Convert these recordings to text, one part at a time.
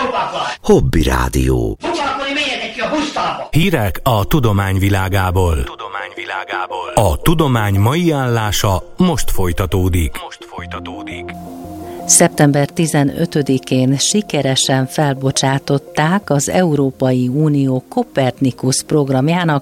Hobby Rádió. Hírek a tudomány világából. A tudomány mai állása most folytatódik. Szeptember 15-én sikeresen felbocsátották az Európai Unió Copernicus programjának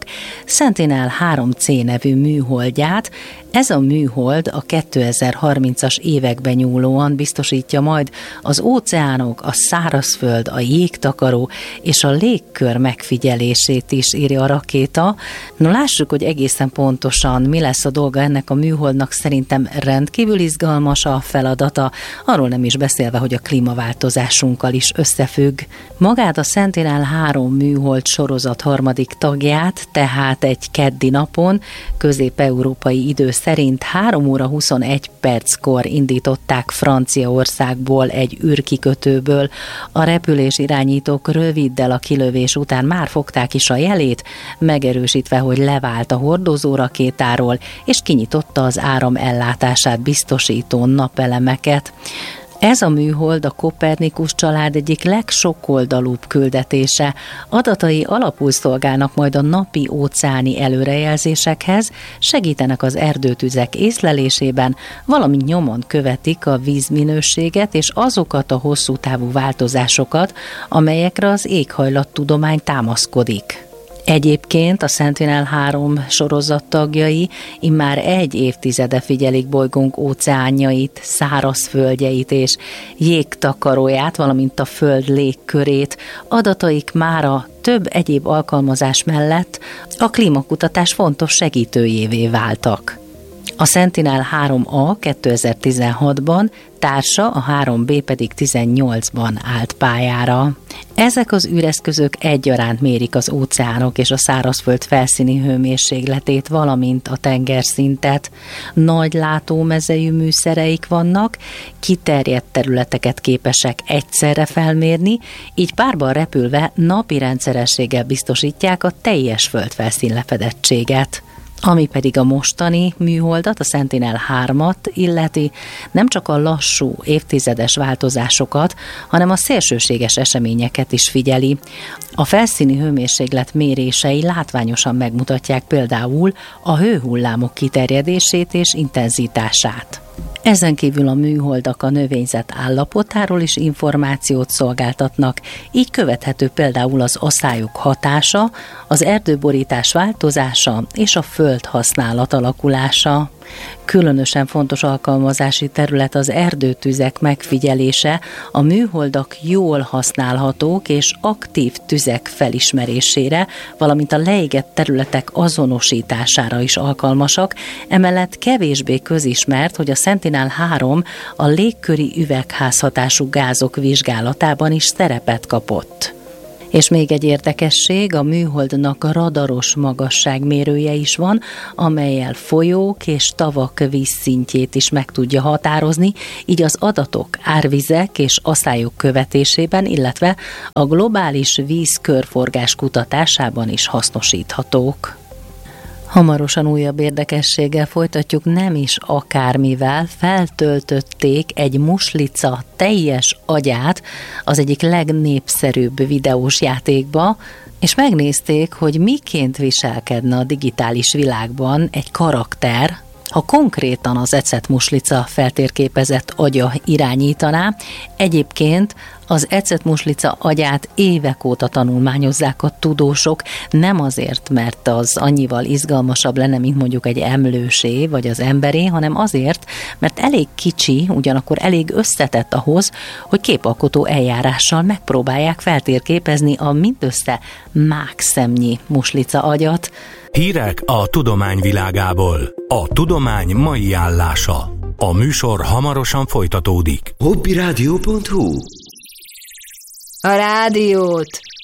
Sentinel-3C nevű műholdját. Ez a műhold a 2030-as években nyúlóan biztosítja majd az óceánok, a szárazföld, a jégtakaró és a légkör megfigyelését is, írja a rakéta. No, lássuk, hogy egészen pontosan mi lesz a dolga ennek a műholdnak. Szerintem rendkívül izgalmas a feladata, arról nem is beszélve, hogy a klímaváltozásunkkal is összefügg. Magát a Sentinel-3 műhold sorozat harmadik tagját, tehát egy keddi napon, közép-európai idő szerint 3 óra 21 perckor indították Franciaországból egy űrkikötőből. A repülés irányítók röviddel a kilövés után már fogták is a jelét, megerősítve, hogy levált a hordozó rakétáról, és kinyitotta az áram ellátását biztosító napelemeket. Ez a műhold a Copernicus család egyik legsokoldalúbb küldetése. Adatai alapul szolgálnak majd a napi óceáni előrejelzésekhez, segítenek az erdőtüzek észlelésében, valamint nyomon követik a vízminőséget és azokat a hosszú távú változásokat, amelyekre az éghajlattudomány támaszkodik. Egyébként a Sentinel-3 sorozat tagjai immár egy évtizede figyelik bolygónk óceánjait, szárazföldjeit és jégtakaróját, valamint a föld légkörét. Adataik mára több egyéb alkalmazás mellett a klímakutatás fontos segítőjévé váltak. A Sentinel-3A 2016-ban, társa, a 3B pedig 18-ban állt pályára. Ezek az űreszközök egyaránt mérik az óceánok és a szárazföld felszíni hőmérsékletét, valamint a tengerszintet. Nagy látómezejű műszereik vannak, kiterjedt területeket képesek egyszerre felmérni, így párban repülve napi rendszerességgel biztosítják a teljes földfelszín lefedettséget. Ami pedig a mostani műholdat, a Sentinel-3-at illeti, nem csak a lassú, évtizedes változásokat, hanem a szélsőséges eseményeket is figyeli. A felszíni hőmérséklet mérései látványosan megmutatják például a hőhullámok kiterjedését és intenzitását. Ezen kívül a műholdak a növényzet állapotáról is információt szolgáltatnak, így követhető például az aszályok hatása, az erdőborítás változása és a földhasználat alakulása. Különösen fontos alkalmazási terület az erdőtüzek megfigyelése, a műholdak jól használhatók és aktív tüzek felismerésére, valamint a leégett területek azonosítására is alkalmasak, emellett kevésbé közismert, hogy a Sentinel-3 a légköri üvegházhatású gázok vizsgálatában is szerepet kapott. És még egy érdekesség, a műholdnak radaros magasságmérője is van, amellyel folyók és tavak vízszintjét is meg tudja határozni, így az adatok árvizek és aszályok követésében, illetve a globális vízkörforgás kutatásában is hasznosíthatók. Hamarosan újabb érdekességgel folytatjuk, nem is akármivel, feltöltötték egy muslica teljes agyát az egyik legnépszerűbb videós játékba, és megnézték, hogy miként viselkedne a digitális világban egy karakter, ha konkrétan az ecetmuslica feltérképezett agya irányítaná. Egyébként az ecetmuslica agyát évek óta tanulmányozzák a tudósok, nem azért, mert az annyival izgalmasabb lenne, mint mondjuk egy emlősé vagy az emberé, hanem azért, mert elég kicsi, ugyanakkor elég összetett ahhoz, hogy képalkotó eljárással megpróbálják feltérképezni a mindössze mákszemnyi muslica agyat. Hírek a tudomány világából. A tudomány mai állása. A műsor hamarosan folytatódik. hobbyradio.hu. A rádiót